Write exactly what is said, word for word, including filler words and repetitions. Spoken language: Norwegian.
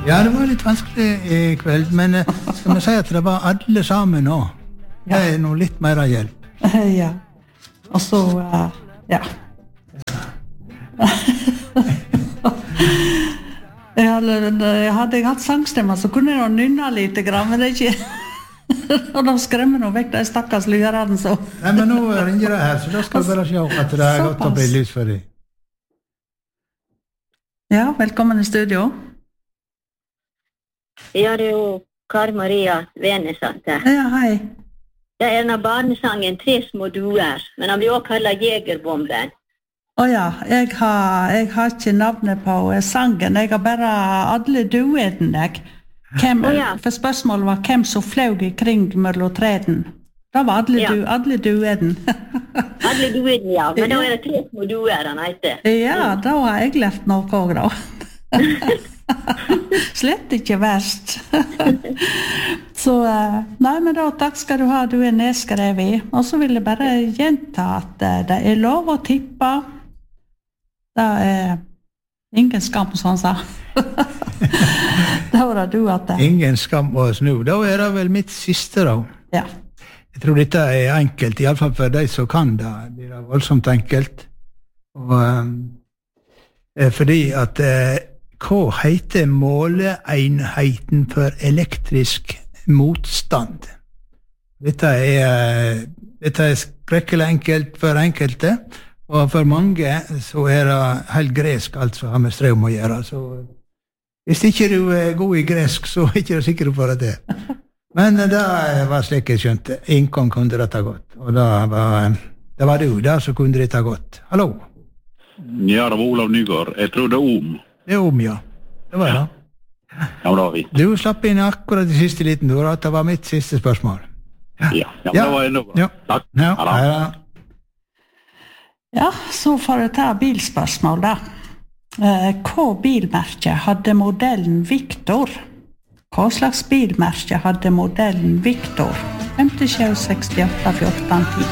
Ja, det var litt vanskelig i kveld, men skal vi si at det var alle sammen nå? Det er noe litt mer hjelp. Ja. Og så, uh, ja. jeg, hadde, jeg hadde jeg hatt sangstemmer, så kunne jeg nynne litt, men det er ikke... og da skremmer nå vekk de stakkars lyrene, så... Nei, men nå ringer det her, så da skal vi bare se at det er godt å bli lys for deg. Ja, velkommen i studio. Ja, det er jo Kari Maria Venesatt her. Ja, hei. Det er en av barnesangen Tre små duer, men han blir også kallet Jegerbomben. Åja, jeg har, jeg har ikke navnet på sangen, jeg har bare alle dueden, jeg. Hvem, oh, ja. For spørsmålet var hvem som fløg i kring mellom treden. Da var alle, ja. du, alle dueden. alle dueden, ja. Men da er det tre små duer han heter. Ja, da har jeg lært noe også, da. Slett ikke verst. så, nei, men da, takk skal du ha, du er nedskrevet. Og så vil jeg bare gjenta at det er lov å tippe. Det er ingen skam, som han sa. Da var det du at det... Ingen skam å snu. Da er det vel mitt siste, da. Ja. Jeg tror dette er enkelt, i alle fall for de som kan det. Det er voldsomt enkelt. Og, um, fordi at uh, hva heter måleenheten for elektrisk motstand? Dette er, dette er skrekkelig enkelt for enkelte, og for mange så er det helt gresk alt som har med strøm å gjøre. Så hvis ikke du er god i gresk, så er ikke du sikker på det. Men det var slik jeg skjønte. Ingen kunne dette godt. Og det var, det var du der som kunne dette godt. Hallo? Ja, det var Olav Nygaard. Jeg tror det er om. Det er om, ja. Det var det. Ja, men da har vi. Du slapp inn akkurat i siste liten ord, at det var mitt siste spørsmål. Ja, ja, ja, ja. Det var enda bra. Ja. Takk. Ja, ja. Ja, så får jeg ta bilspørsmål da. Hva bilmerke hadde modellen Victor? Hva slags bilmerke hadde modellen Victor? fem sju seks åtte fjorten ti